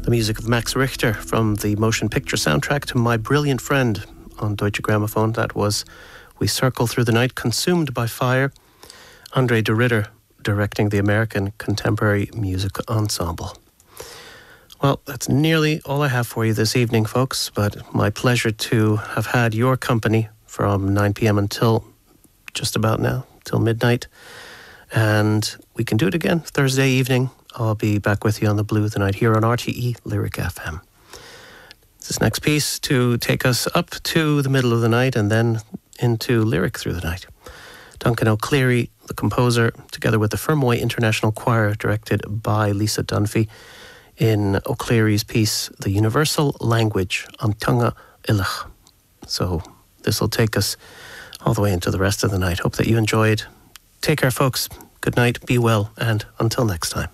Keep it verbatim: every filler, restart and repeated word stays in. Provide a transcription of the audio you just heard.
The music of Max Richter from the motion picture soundtrack to My Brilliant Friend on Deutsche Grammophon. That was We Circle Through the Night, Consumed by Fire. Andre de Ridder directing the American Contemporary Music Ensemble. Well, that's nearly all I have for you this evening, folks, but my pleasure to have had your company from nine p.m. until just about now, till midnight. And we can do it again Thursday evening. I'll be back with you on the Blue of the Night here on R T E Lyric F M. This next piece to take us up to the middle of the night and then into Lyric Through the Night. Duncan O'Clery, the composer, together with the Fermoy International Choir, directed by Lisa Dunphy, in O'Clery's piece, The Universal Language, Amtanga Ilach. So this will take us all the way into the rest of the night. Hope that you enjoyed. Take care, folks. Good night, be well, and until next time.